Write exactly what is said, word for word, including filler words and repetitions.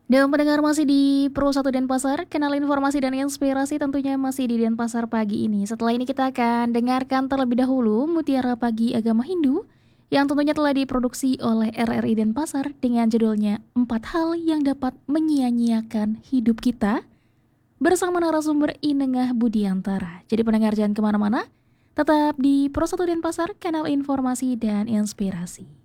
Dan pendengar masih di Pro satu Denpasar, kanal informasi dan inspirasi tentunya masih di Denpasar pagi ini. Setelah ini kita akan dengarkan terlebih dahulu Mutiara Pagi Agama Hindu yang tentunya telah diproduksi oleh R R I Denpasar dengan judulnya Empat Hal yang Dapat Menyia-nyiakan Hidup Kita bersama narasumber Inengah Budiantara. Jadi pendengar jangan kemana-mana, tetap di Pro satu Denpasar, kanal informasi dan inspirasi.